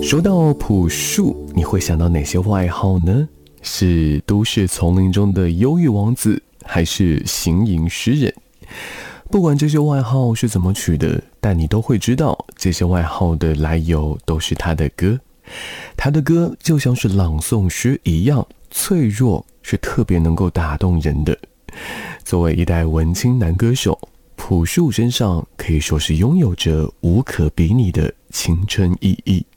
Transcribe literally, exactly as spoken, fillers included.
说到朴树，你会想到哪些外号呢？是都市丛林中的忧郁王子，还是行吟诗人？不管这些外号是怎么取的，但你都会知道，这些外号的来由都是他的歌。他的歌就像是朗诵诗一样，脆弱，是特别能够打动人的。作为一代文青男歌手，朴树身上可以说是拥有着无可比拟的青春意义。